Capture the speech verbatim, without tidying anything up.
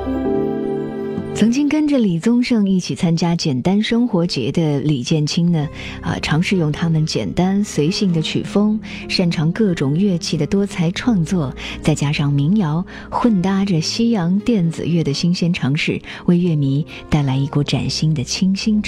曾经跟着李宗盛一起参加简单生活节的李建清呢，啊，尝试用他们简单随性的曲风，擅长各种乐器的多才创作，再加上民谣混搭着西洋电子乐的新鲜尝试，为乐迷带来一股崭新的清新之